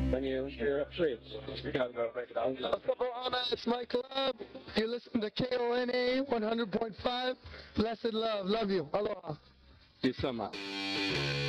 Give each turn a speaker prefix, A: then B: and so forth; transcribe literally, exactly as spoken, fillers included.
A: When you hear a place, you gotta go break it down.
B: It's my club. You listen to K O N A one hundred point five. Blessed love. Love you. Aloha.
A: You so much.